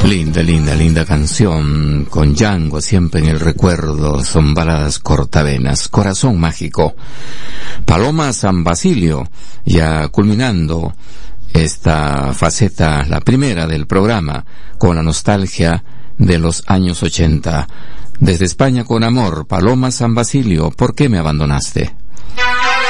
Linda, linda, linda canción, con Django siempre en el recuerdo, son baladas cortavenas, Corazón Mágico. Paloma San Basilio, ya culminando esta faceta, la primera del programa, con la nostalgia de los años 80. Desde España con amor, Paloma San Basilio, ¿por qué me abandonaste?